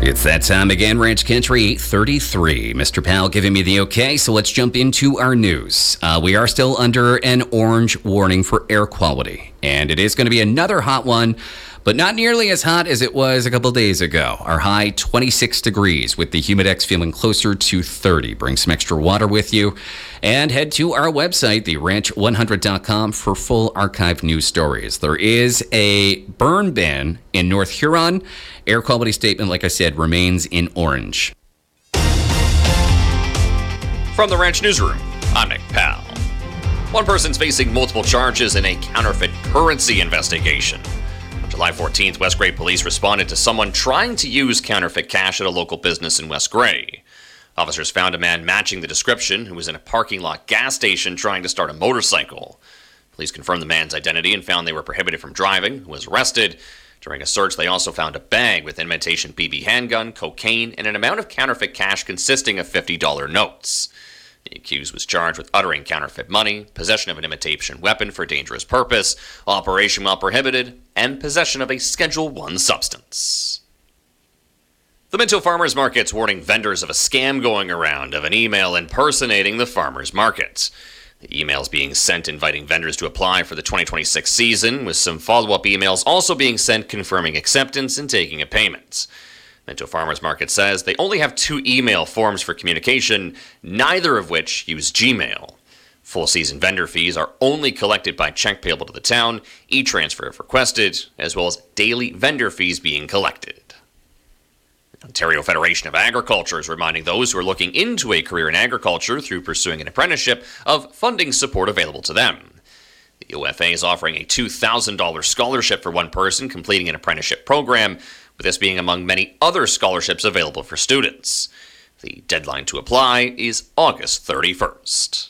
It's that time again, Ranch Country 833. Mr. Powell giving me the okay, so let's jump into our news. We are still under an orange warning for air quality, and it is going to be another hot one, but not nearly as hot as it was a couple days ago. Our high 26 degrees with the Humidex feeling closer to 30. Bring some extra water with you and head to our website, theranch100.com, for full archived news stories. There is a burn ban in North Huron. Air quality statement, like I said, remains in orange. From the Ranch Newsroom, I'm Nick Powell. One person's facing multiple charges in a counterfeit currency investigation. On July 14th, West Gray police responded to someone trying to use counterfeit cash at a local business in West Gray. Officers found a man matching the description who was in a parking lot gas station trying to start a motorcycle. Police confirmed the man's identity and found they were prohibited from driving, who was arrested. During a search, they also found a bag with imitation BB handgun, cocaine, and an amount of counterfeit cash consisting of $50 notes. The accused was charged with uttering counterfeit money, possession of an imitation weapon for dangerous purpose, operation while prohibited, and possession of a Schedule I substance. The Minto Farmers Market's warning vendors of a scam going around of an email impersonating the farmers market. The emails being sent inviting vendors to apply for the 2026 season, with some follow-up emails also being sent confirming acceptance and taking a payment. Minto Farmers Market says they only have 2 email forms for communication, neither of which use Gmail. Full season vendor fees are only collected by check payable to the town, e-transfer if requested, as well as daily vendor fees being collected. Ontario Federation of Agriculture is reminding those who are looking into a career in agriculture through pursuing an apprenticeship of funding support available to them. The OFA is offering a $2,000 scholarship for one person completing an apprenticeship program, with this being among many other scholarships available for students. The deadline to apply is August 31st.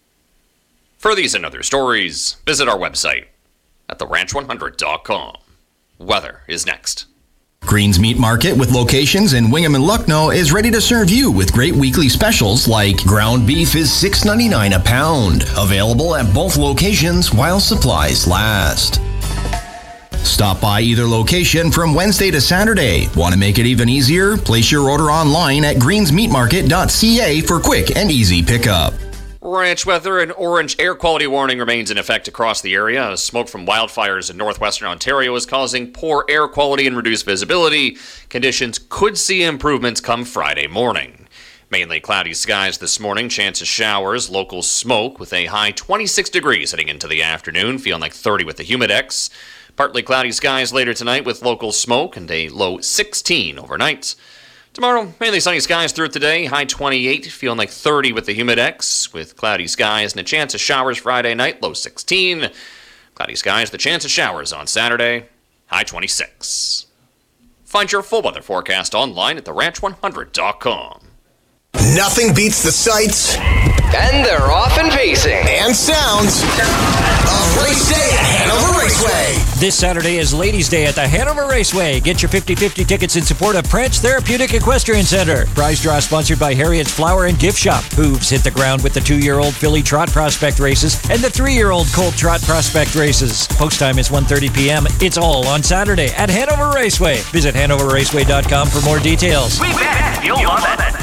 For these and other stories, visit our website at theranch100.com. Weather is next. Green's Meat Market, with locations in Wingham and Lucknow, is ready to serve you with great weekly specials like ground beef is $6.99 a pound. Available at both locations while supplies last. Stop by either location from Wednesday to Saturday. Want to make it even easier? Place your order online at greensmeatmarket.ca for quick and easy pickup. Ranch weather. An orange air quality warning remains in effect across the area. Smoke from wildfires in northwestern Ontario is causing poor air quality and reduced visibility. Conditions could see improvements come Friday morning. Mainly cloudy skies this morning, chance of showers, local smoke with a high 26 degrees heading into the afternoon, feeling like 30 with the Humidex. Partly cloudy skies later tonight with local smoke and a low 16 overnight. Tomorrow, mainly sunny skies through today, high 28, feeling like 30 with the Humidex, with cloudy skies and a chance of showers Friday night, low 16. Cloudy skies, the chance of showers on Saturday, high 26. Find your full weather forecast online at theranch100.com. Nothing beats the sights and they're off and pacing and sounds of Race Day at Hanover Raceway. This Saturday is Ladies' Day at the Hanover Raceway. Get your 50/50 tickets in support of Prince Therapeutic Equestrian Center. Prize draw sponsored by Harriet's Flower and Gift Shop. Hooves hit the ground with the 2-year-old filly trot prospect races and the 3-year-old colt trot prospect races. Post time is 1:30 p.m. It's all on Saturday at Hanover Raceway. Visit hanoverraceway.com for more details. We bet you'll love it.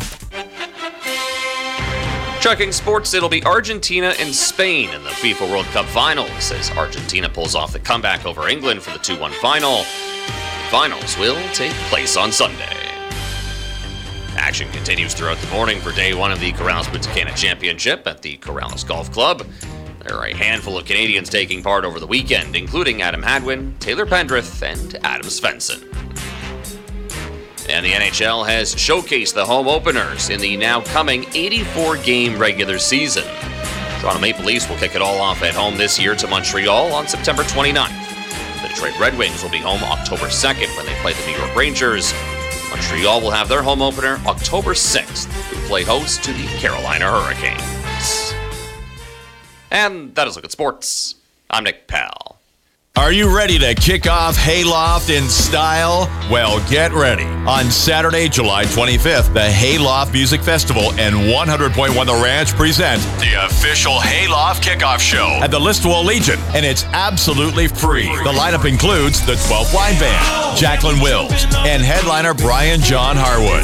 Checking sports, it'll be Argentina and Spain in the FIFA World Cup finals as Argentina pulls off the comeback over England for the 2-1 final. The finals will take place on Sunday. Action continues throughout the morning for day 1 of the Corrales Punta Cana Championship at the Corrales Golf Club. There are a handful of Canadians taking part over the weekend, including Adam Hadwin, Taylor Pendrith, and Adam Svensson. And the NHL has showcased the home openers in the now coming 84-game regular season. Toronto Maple Leafs will kick it all off at home this year to Montreal on September 29th. The Detroit Red Wings will be home October 2nd when they play the New York Rangers. Montreal will have their home opener October 6th, who play host to the Carolina Hurricanes. And that is a look at sports. I'm Nick Powell. Are you ready to kick off Hayloft in style? Well, get ready. On Saturday, July 25th, the Hayloft Music Festival and 100.1 The Ranch present the official Hayloft Kickoff Show at the Listowel Legion, and it's absolutely free. The lineup includes the 12th Line Band, Jacqueline Wills, and headliner Brian John Harwood.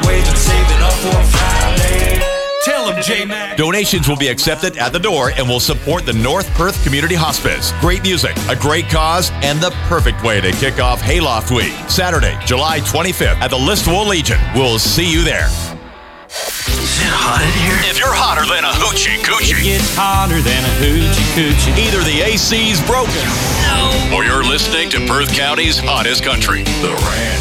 Tell him, J-Mac. Donations will be accepted at the door and will support the North Perth Community Hospice. Great music, a great cause, and the perfect way to kick off Hayloft Week. Saturday, July 25th at the Listowel Legion. We'll see you there. Is it hot in here? If you're hotter than a hoochie coochie, It gets hotter than a hoochie coochie. either the AC's broken or you're listening to Perth County's hottest country, The Ranch.